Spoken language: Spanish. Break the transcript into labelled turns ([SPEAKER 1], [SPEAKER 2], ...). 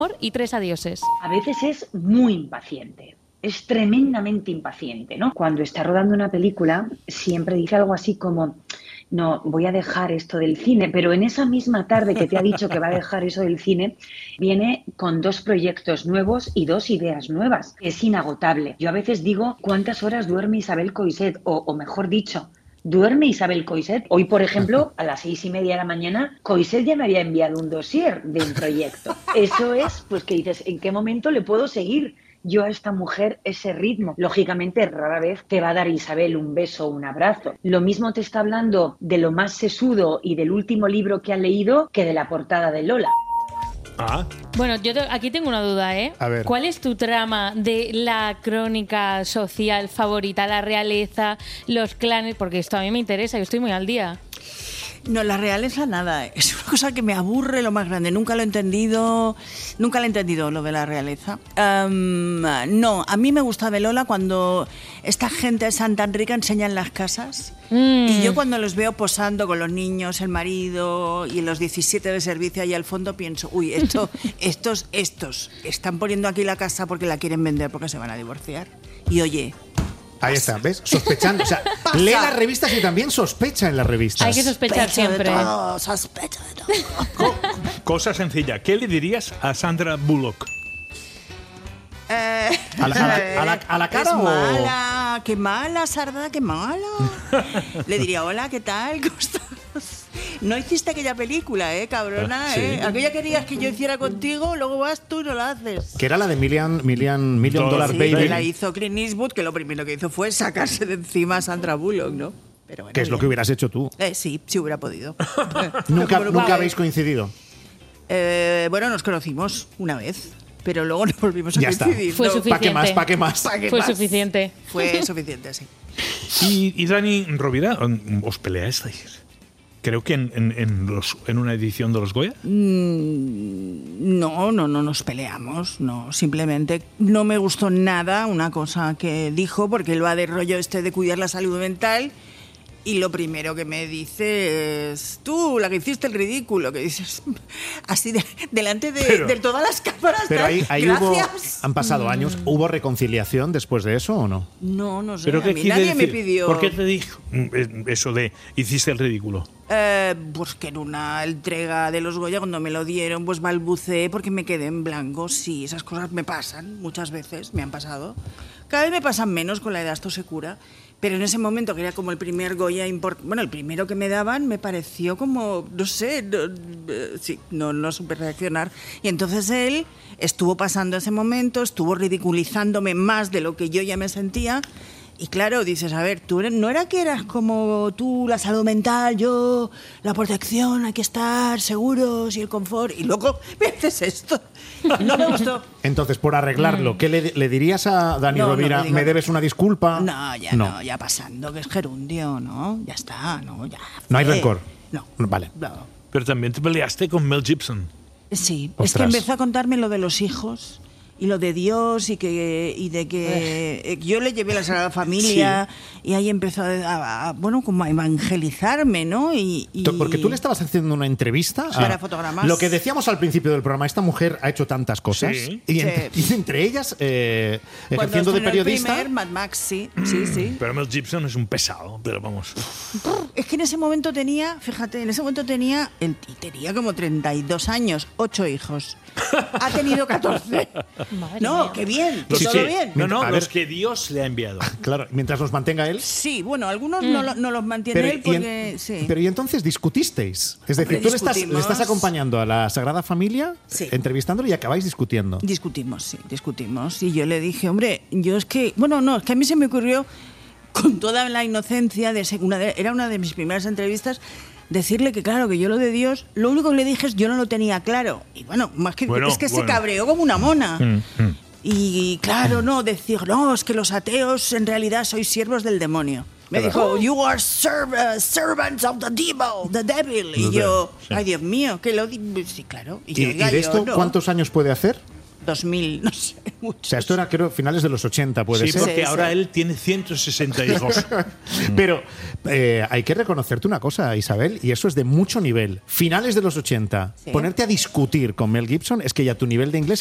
[SPEAKER 1] y 3 adioses.
[SPEAKER 2] A veces es muy impaciente. Es tremendamente impaciente, ¿no? Cuando está rodando una película, siempre dice algo así como: no, voy a dejar esto del cine, pero en esa misma tarde que te ha dicho que va a dejar eso del cine, viene con 2 proyectos nuevos y 2 ideas nuevas. Es inagotable. Yo a veces digo, ¿cuántas horas duerme Isabel Coixet? O mejor dicho, ¿duerme Isabel Coixet? Hoy, por ejemplo, a las 6:30 de la mañana, Coixet ya me había enviado un dossier de un proyecto. Eso es, pues que dices, ¿en qué momento le puedo seguir yo a esta mujer ese ritmo? Lógicamente, rara vez te va a dar Isabel un beso o un abrazo. Lo mismo te está hablando de lo más sesudo y del último libro que ha leído que de la portada de Lola.
[SPEAKER 1] Bueno, aquí tengo una duda, ¿eh?
[SPEAKER 3] A ver.
[SPEAKER 1] ¿Cuál es tu trama de la crónica social favorita? La realeza, los clanes, porque esto a mí me interesa, yo estoy muy al día.
[SPEAKER 4] No, la realeza nada. Es una cosa que me aburre lo más grande. Nunca lo he entendido lo de la realeza. No, a mí me gusta de Lola cuando esta gente de Santa Enrica enseñan las casas. Y yo cuando los veo posando con los niños, el marido y los 17 de servicio ahí al fondo pienso, uy, estos están poniendo aquí la casa porque la quieren vender porque se van a divorciar. Y oye...
[SPEAKER 3] Ahí está, ¿ves? Sospechando. O sea, lee las revistas y también sospecha en las revistas.
[SPEAKER 1] Hay que sospechar siempre.
[SPEAKER 4] Sospecho de todo.
[SPEAKER 5] Cosa sencilla. ¿Qué le dirías a Sandra Bullock?
[SPEAKER 3] ¿A la cara
[SPEAKER 4] es
[SPEAKER 3] o...?
[SPEAKER 4] mala, qué mala, Sarda, qué mala. Le diría, hola, ¿qué tal? ¿Cómo estás? No hiciste aquella película, cabrona,
[SPEAKER 3] Sí.
[SPEAKER 4] Aquella querías que yo hiciera contigo, luego vas tú y no la haces.
[SPEAKER 3] Que era la de Million Dollar
[SPEAKER 4] Sí,
[SPEAKER 3] Baby.
[SPEAKER 4] que la hizo Clint Eastwood, que lo primero que hizo fue sacarse de encima a Sandra Bullock, ¿no? Pero bueno,
[SPEAKER 3] Que es lo que hubieras hecho tú.
[SPEAKER 4] Sí, si hubiera podido.
[SPEAKER 3] Nunca habéis coincidido.
[SPEAKER 4] Bueno, nos conocimos una vez, pero luego nos volvimos a
[SPEAKER 3] Ya está.
[SPEAKER 4] coincidir.
[SPEAKER 1] Fue
[SPEAKER 4] ¿no?
[SPEAKER 1] suficiente.
[SPEAKER 3] ¿Pa' qué más?
[SPEAKER 1] Fue suficiente.
[SPEAKER 4] Fue suficiente, sí.
[SPEAKER 5] Y Dani Rovira, ¿os peleasteis? Creo que en una edición de los Goya.
[SPEAKER 4] No nos peleamos, no. Simplemente no me gustó nada una cosa que dijo, porque él va de rollo de cuidar la salud mental. Y lo primero que me dice es, tú, la que hiciste el ridículo, que dices así delante de todas las cámaras.
[SPEAKER 3] Pero ahí
[SPEAKER 4] gracias.
[SPEAKER 3] han pasado años. ¿Hubo reconciliación después de eso o no?
[SPEAKER 4] No sé,
[SPEAKER 5] ¿Pero
[SPEAKER 4] a
[SPEAKER 5] qué
[SPEAKER 4] mí
[SPEAKER 5] quiere
[SPEAKER 4] nadie me
[SPEAKER 5] decir?
[SPEAKER 4] pidió.
[SPEAKER 5] ¿Por qué te dijo eso de hiciste el ridículo?
[SPEAKER 4] Pues que en una entrega de los Goya, cuando me lo dieron, pues balbuceé porque me quedé en blanco. Sí, esas cosas me pasan, muchas veces me han pasado. Cada vez me pasan menos, con la edad esto se cura. Pero en ese momento, que era como el primer Goya el primero que me daban, me pareció como, no sé, no supe reaccionar. Y entonces él estuvo pasando ese momento, estuvo ridiculizándome más de lo que yo ya me sentía. Y claro, dices, a ver, tú no era que eras como tú, la salud mental, yo, la protección, hay que estar seguros y el confort. Y luego me haces esto. No me gustó.
[SPEAKER 3] Entonces, por arreglarlo, ¿qué le dirías a Dani Rovira?
[SPEAKER 4] no digo
[SPEAKER 3] ¿Me debes una disculpa?
[SPEAKER 4] No, ya pasando, que es gerundio, ¿no? Ya está, ¿no? Ya.
[SPEAKER 3] No hay rencor.
[SPEAKER 4] No.
[SPEAKER 3] Vale.
[SPEAKER 4] No.
[SPEAKER 5] Pero también te peleaste con Mel Gibson.
[SPEAKER 4] Sí,
[SPEAKER 3] Ostras.
[SPEAKER 4] es que empezó a contarme lo de los hijos y lo de Dios y de que yo le llevé la Sagrada Familia y ahí empezó como a evangelizarme, ¿no?
[SPEAKER 3] Porque tú le estabas haciendo una entrevista
[SPEAKER 4] para fotogramas.
[SPEAKER 3] Lo que decíamos al principio del programa, esta mujer ha hecho tantas cosas y entre ellas ejerciendo de periodista.
[SPEAKER 4] El primer Mad Max, sí.
[SPEAKER 5] Pero Mel Gibson es un pesado, pero vamos.
[SPEAKER 4] Es que en ese momento tenía como 32 años, 8 hijos. Ha tenido 14. No, qué bien, todo bien.
[SPEAKER 5] No, los que Dios le ha enviado.
[SPEAKER 3] Claro, mientras los mantenga él.
[SPEAKER 4] Sí, bueno, algunos no los mantiene él porque...
[SPEAKER 3] Pero y entonces discutisteis. Es decir, tú le estás acompañando a la Sagrada Familia, entrevistándolo y acabáis discutiendo.
[SPEAKER 4] Discutimos. Y yo le dije, hombre, es que a mí se me ocurrió, con toda la inocencia, era una de mis primeras entrevistas, decirle que claro, que yo lo de Dios, lo único que le dije es yo no lo tenía claro. Y es que se cabreó como una mona. Y claro, decir, es que los ateos en realidad sois siervos del demonio. Me dijo, you are servants of the devil. Y yo, ay Dios mío, que lo sí, claro.
[SPEAKER 3] ¿Y de esto cuántos años puede hacer?
[SPEAKER 4] 2000, no sé.
[SPEAKER 3] O sea, esto era, creo, finales de los 80, puede
[SPEAKER 5] Sí,
[SPEAKER 3] ser.
[SPEAKER 5] porque ahora él tiene 160 hijos.
[SPEAKER 3] Pero hay que reconocerte una cosa, Isabel, y eso es de mucho nivel. Finales de los 80, ponerte a discutir con Mel Gibson es que ya tu nivel de inglés